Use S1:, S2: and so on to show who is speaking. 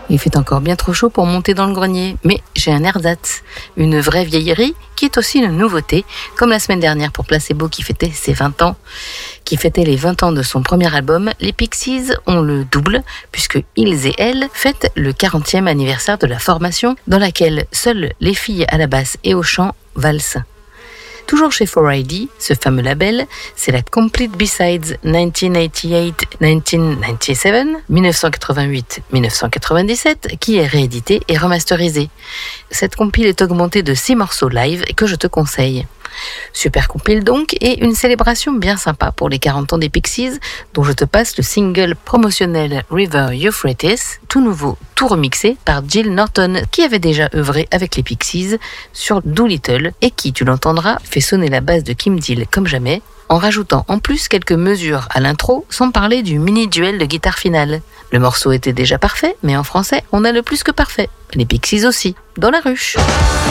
S1: Il fait encore bien trop chaud pour monter dans le grenier, mais j'ai un ersatz, une vraie vieillerie qui est aussi une nouveauté, comme la semaine dernière pour Placebo qui fêtait ses 20 ans. Qui fêtait les 20 ans de son premier album, les Pixies ont le double, puisque ils et elles fêtent le 40e anniversaire de la formation, dans laquelle seules les filles à la basse et au chant valsent. Toujours chez 4ID, ce fameux label, c'est la Complete B-Sides 1988-1997, 1988-1997, qui est rééditée et remasterisée. Cette compile est augmentée de 6 morceaux live que je te conseille. Super compile donc, et une célébration bien sympa pour les 40 ans des Pixies, dont je te passe le single promotionnel River Euphrates, tout nouveau, tout remixé par Jill Norton, qui avait déjà œuvré avec les Pixies sur Doolittle, et qui, tu l'entendras, fait sonner la basse de Kim Deal comme jamais, en rajoutant en plus quelques mesures à l'intro, sans parler du mini-duel de guitare finale. Le morceau était déjà parfait, mais en français, on a le plus que parfait. Les Pixies aussi, dans la ruche.